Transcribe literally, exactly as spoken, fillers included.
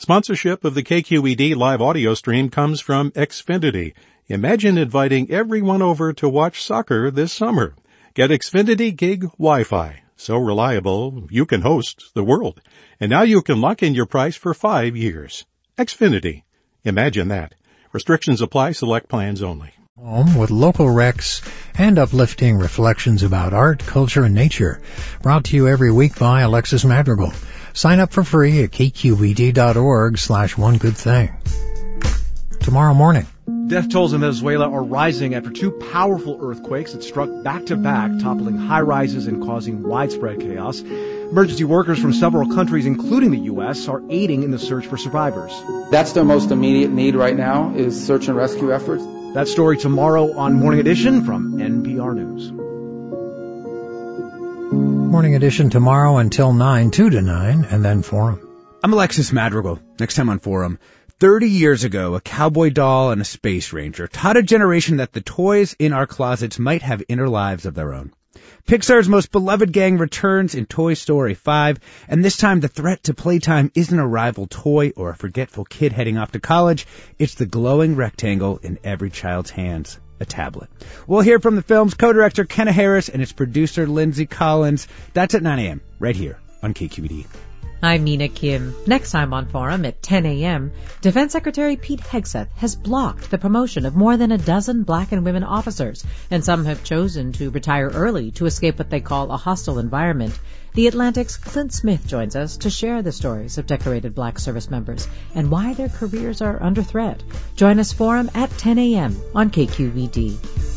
Sponsorship of the K Q E D live audio stream comes from Xfinity. Imagine inviting everyone over to watch soccer this summer. Get Xfinity Gig Wi-Fi. So reliable, you can host the world. And now you can lock in your price for five years. Xfinity. Imagine that. Restrictions apply. Select plans only. Home with local recs and uplifting reflections about art, culture, and nature. Brought to you every week by Alexis Madrigal. Sign up for free at kqed.org slash one good thing. Tomorrow morning. Death tolls in Venezuela are rising after two powerful earthquakes that struck back-to-back, toppling high-rises and causing widespread chaos. Emergency workers from several countries, including the U S, are aiding in the search for survivors. That's their most immediate need right now, is search and rescue efforts. That story tomorrow on Morning Edition from N P R News. Morning Edition tomorrow until nine, two to nine, and then Forum. I'm Alexis Madrigal. Next time on Forum. Thirty years ago, a cowboy doll and a space ranger taught a generation that the toys in our closets might have inner lives of their own. Pixar's most beloved gang returns in Toy Story five, and this time the threat to playtime isn't a rival toy or a forgetful kid heading off to college. It's the glowing rectangle in every child's hands, a tablet. We'll hear from the film's co-director Kenna Harris and its producer Lindsay Collins. That's at nine a.m. right here on K Q E D. I'm Mina Kim. Next time on Forum at ten a.m., Defense Secretary Pete Hegseth has blocked the promotion of more than a dozen black and women officers, and some have chosen to retire early to escape what they call a hostile environment. The Atlantic's Clint Smith joins us to share the stories of decorated black service members and why their careers are under threat. Join us Forum at ten a.m. on K Q E D.